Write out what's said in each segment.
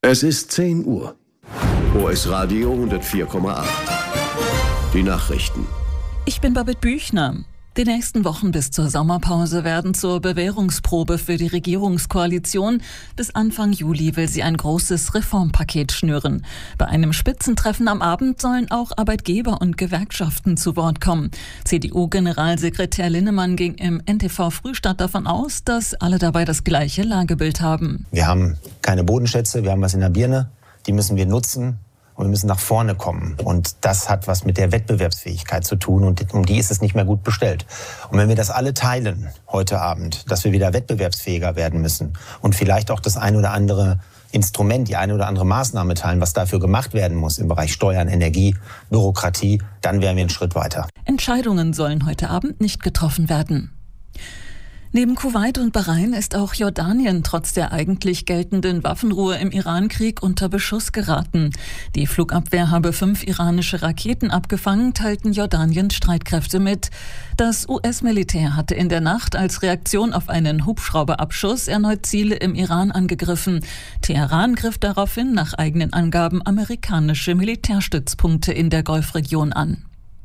Es ist 10 Uhr. OS Radio 104,8. Die Nachrichten. Ich bin Babette Büchner. Die nächsten Wochen bis zur Sommerpause werden zur Bewährungsprobe für die Regierungskoalition. Bis Anfang Juli will sie ein großes Reformpaket schnüren. Bei einem Spitzentreffen am Abend sollen auch Arbeitgeber und Gewerkschaften zu Wort kommen. CDU-Generalsekretär Linnemann ging im NTV Frühstart davon aus, dass alle dabei das gleiche Lagebild haben. Wir haben keine Bodenschätze, wir haben was in der Birne. Die müssen wir nutzen. Und wir müssen nach vorne kommen. Und das hat was mit der Wettbewerbsfähigkeit zu tun. Und um die ist es nicht mehr gut bestellt. Und wenn wir das alle teilen heute Abend, dass wir wieder wettbewerbsfähiger werden müssen und vielleicht auch das ein oder andere Instrument, die eine oder andere Maßnahme teilen, was dafür gemacht werden muss im Bereich Steuern, Energie, Bürokratie, dann wären wir einen Schritt weiter. Entscheidungen sollen heute Abend nicht getroffen werden. Neben Kuwait und Bahrain ist auch Jordanien trotz der eigentlich geltenden Waffenruhe im Irankrieg unter Beschuss geraten. Die Flugabwehr habe 5 iranische Raketen abgefangen, teilten Jordaniens Streitkräfte mit. Das US-Militär hatte in der Nacht als Reaktion auf einen Hubschrauberabschuss erneut Ziele im Iran angegriffen. Teheran griff daraufhin nach eigenen Angaben amerikanische Militärstützpunkte in der Golfregion an.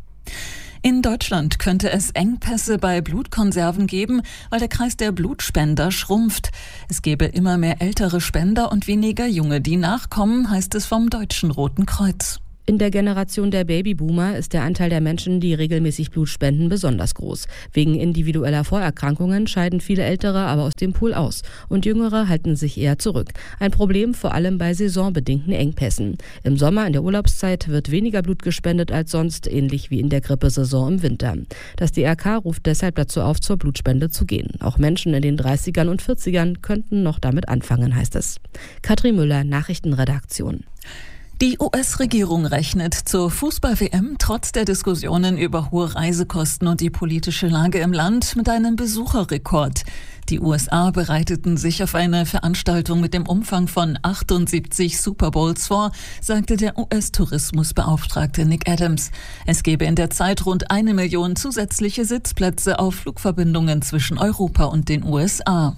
In Deutschland könnte es Engpässe bei Blutkonserven geben, weil der Kreis der Blutspender schrumpft. Es gäbe immer mehr ältere Spender und weniger junge, die nachkommen, heißt es vom Deutschen Roten Kreuz. In der Generation der Babyboomer ist der Anteil der Menschen, die regelmäßig Blut spenden, besonders groß. Wegen individueller Vorerkrankungen scheiden viele Ältere aber aus dem Pool aus und Jüngere halten sich eher zurück. Ein Problem vor allem bei saisonbedingten Engpässen. Im Sommer in der Urlaubszeit wird weniger Blut gespendet als sonst, ähnlich wie in der Grippesaison im Winter. Das DRK ruft deshalb dazu auf, zur Blutspende zu gehen. Auch Menschen in den 30ern und 40ern könnten noch damit anfangen, heißt es. Katrin Müller, Nachrichtenredaktion. Die US-Regierung rechnet zur Fußball-WM trotz der Diskussionen über hohe Reisekosten und die politische Lage im Land mit einem Besucherrekord. Die USA bereiteten sich auf eine Veranstaltung mit dem Umfang von 78 Super Bowls vor, sagte der US-Tourismusbeauftragte Nick Adams. Es gebe in der Zeit rund 1 Million zusätzliche Sitzplätze auf Flugverbindungen zwischen Europa und den USA.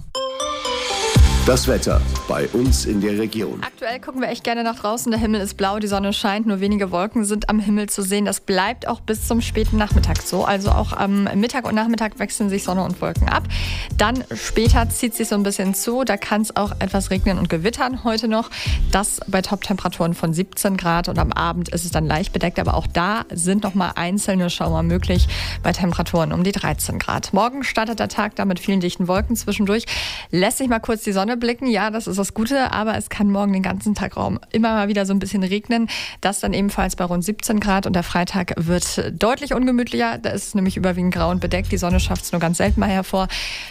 Das Wetter bei uns in der Region. Aktuell gucken wir echt gerne nach draußen. Der Himmel ist blau, die Sonne scheint, nur wenige Wolken sind am Himmel zu sehen. Das bleibt auch bis zum späten Nachmittag so. Also auch am Mittag und Nachmittag wechseln sich Sonne und Wolken ab. Dann später zieht sich so ein bisschen zu. Da kann es auch etwas regnen und gewittern heute noch. Das bei Top-Temperaturen von 17 Grad und am Abend ist es dann leicht bedeckt. Aber auch da sind noch mal einzelne Schauer möglich bei Temperaturen um die 13 Grad. Morgen startet der Tag da mit vielen dichten Wolken zwischendurch. Lässt sich mal kurz die Sonne blicken. Ja, das ist das Gute, aber es kann morgen den ganzen Tag immer mal wieder so ein bisschen regnen. Das dann ebenfalls bei rund 17 Grad und der Freitag wird deutlich ungemütlicher. Da ist es nämlich überwiegend grau und bedeckt. Die Sonne schafft es nur ganz selten mal hervor.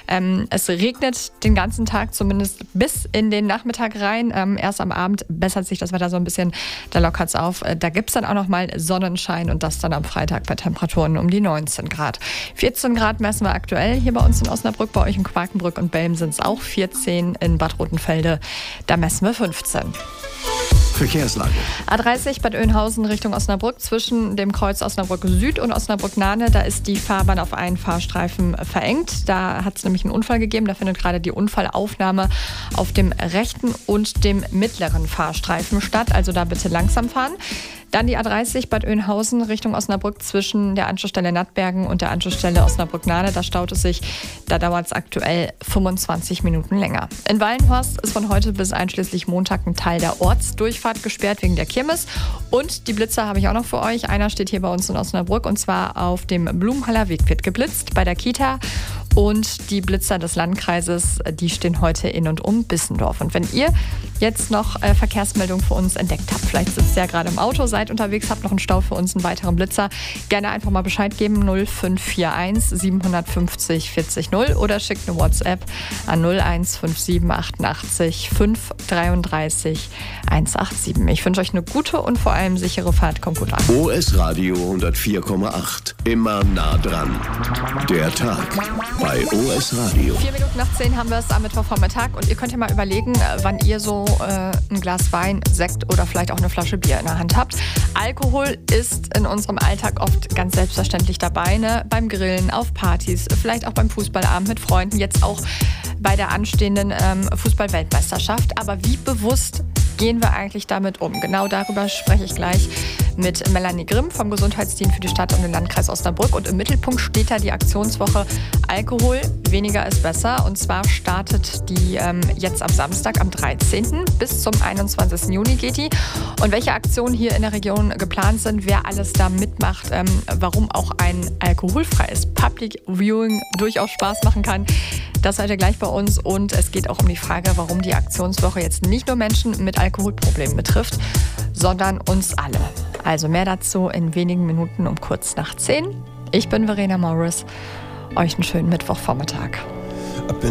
Es regnet den ganzen Tag, zumindest bis in den Nachmittag rein. Erst am Abend bessert sich das Wetter so ein bisschen, da lockert es auf. Da gibt es dann auch noch mal Sonnenschein und das dann am Freitag bei Temperaturen um die 19 Grad. 14 Grad messen wir aktuell hier bei uns in Osnabrück. Bei euch in Quakenbrück und Belm sind es auch 14, in Bad Rotenfelde, da messen wir 15. Verkehrslage. A30 Bad Oeynhausen Richtung Osnabrück zwischen dem Kreuz Osnabrück Süd und Osnabrück Nahne. Da ist die Fahrbahn auf einen Fahrstreifen verengt. Da hat es nämlich einen Unfall gegeben. Da findet gerade die Unfallaufnahme auf dem rechten und dem mittleren Fahrstreifen statt. Also da bitte langsam fahren. Dann die A30 Bad Oeynhausen Richtung Osnabrück zwischen der Anschlussstelle Nattbergen und der Anschlussstelle Osnabrück-Nahne. Da staut es sich. Da dauert es aktuell 25 Minuten länger. In Wallenhorst ist von heute bis einschließlich Montag ein Teil der Ortsdurchfahrt gesperrt wegen der Kirmes. Und die Blitzer habe ich auch noch für euch. Einer steht hier bei uns in Osnabrück und zwar auf dem Blumenhaller Weg wird geblitzt bei der Kita. Und die Blitzer des Landkreises, die stehen heute in und um Bissendorf. Und wenn ihr jetzt noch Verkehrsmeldungen für uns entdeckt habt, vielleicht sitzt ihr ja gerade im Auto, seid unterwegs, habt noch einen Stau für uns, einen weiteren Blitzer, gerne einfach mal Bescheid geben, 0541 750 40 0 oder schickt eine WhatsApp an 0157 88 533 187. Ich wünsche euch eine gute und vor allem sichere Fahrt. Kommt gut an. OS Radio 104,8. Immer nah dran. Der Tag bei OS Radio. 4 Minuten nach 10 haben wir es am Mittwochvormittag und ihr könnt ja mal überlegen, wann ihr so ein Glas Wein, Sekt oder vielleicht auch eine Flasche Bier in der Hand habt. Alkohol ist in unserem Alltag oft ganz selbstverständlich dabei, ne? Beim Grillen, auf Partys, vielleicht auch beim Fußballabend mit Freunden, jetzt auch bei der anstehenden Fußball-Weltmeisterschaft. Aber wie bewusst gehen wir eigentlich damit um? Genau darüber spreche ich gleich mit Melanie Grimm vom Gesundheitsdienst für die Stadt und den Landkreis Osnabrück. Und im Mittelpunkt steht da die Aktionswoche Alkohol, weniger ist besser. Und zwar startet die jetzt am Samstag, am 13. bis zum 21. Juni geht die. Und welche Aktionen hier in der Region geplant sind, wer alles da mitmacht, warum auch ein alkoholfreies Public Viewing durchaus Spaß machen kann, das seid ihr gleich bei uns. Und es geht auch um die Frage, warum die Aktionswoche jetzt nicht nur Menschen mit Alkoholproblemen betrifft, sondern uns alle. Also mehr dazu in wenigen Minuten um kurz nach 10. Ich bin Verena Morris. Euch einen schönen Mittwochvormittag.